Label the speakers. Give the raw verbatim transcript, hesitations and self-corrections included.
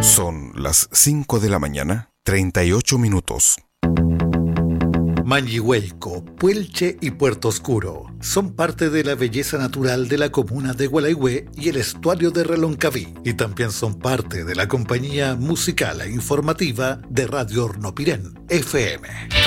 Speaker 1: Son las cinco de la mañana, treinta y ocho minutos.
Speaker 2: Mañihuelco, Puelche y Puerto Oscuro son parte de la belleza natural de la comuna de Gualeguay y el estuario de Reloncaví, y también son parte de la compañía musical e informativa de Radio Hornopirén F M.